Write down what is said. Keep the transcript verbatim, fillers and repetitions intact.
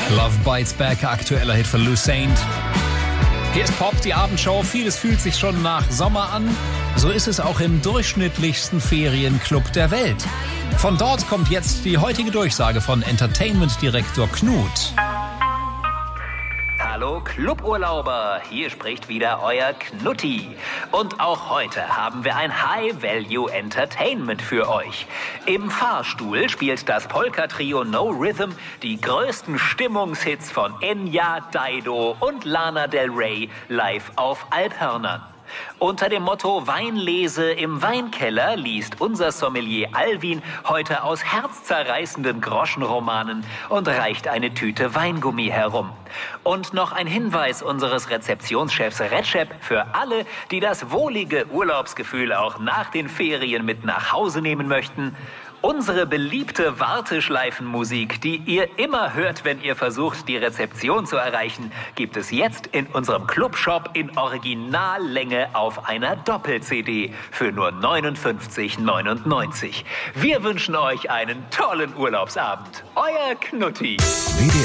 Love Bites Back, aktueller Hit von Lou Saint. Hier ist Pop, die Abendshow. Vieles fühlt sich schon nach Sommer an. So ist es auch im durchschnittlichsten Ferienclub der Welt. Von dort kommt jetzt die heutige Durchsage von Entertainment-Direktor Knut. Hallo Cluburlauber, hier spricht wieder euer Knutti. Und auch heute haben wir ein High-Value-Entertainment für euch. Im Fahrstuhl spielt das Polka-Trio No Rhythm die größten Stimmungshits von Enya, Dido und Lana Del Rey live auf Alphörnern. Unter dem Motto Weinlese im Weinkeller liest unser Sommelier Alvin heute aus herzzerreißenden Groschenromanen und reicht eine Tüte Weingummi herum. Und noch ein Hinweis unseres Rezeptionschefs Recep für alle, die das wohlige Urlaubsgefühl auch nach den Ferien mit nach Hause nehmen möchten. Unsere beliebte Warteschleifenmusik, die ihr immer hört, wenn ihr versucht, die Rezeption zu erreichen, gibt es jetzt in unserem Clubshop in Originallänge auf einer Doppel-C D für nur neunundfünfzig neunundneunzig. Wir wünschen euch einen tollen Urlaubsabend. Euer Knutti. W D